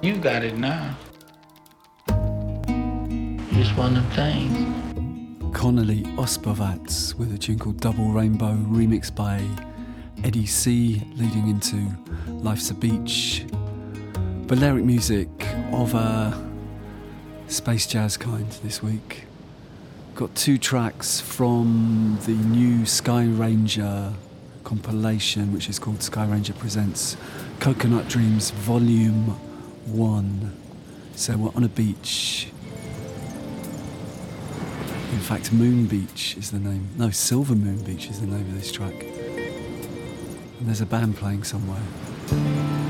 You got it now. Just one of them things. Connolly Ospavats with a tune called Double Rainbow, remixed by Eddie C, leading into Life's a Beach. Balearic music of a space jazz kind this week. Got 2 tracks from the new Sky Ranger compilation, which is called Sky Ranger Presents Coconut Dreams Volume 1. So we're on a beach. In fact, Moon Beach is the name. No, Silver Moon Beach is the name of this track. And there's a band playing somewhere.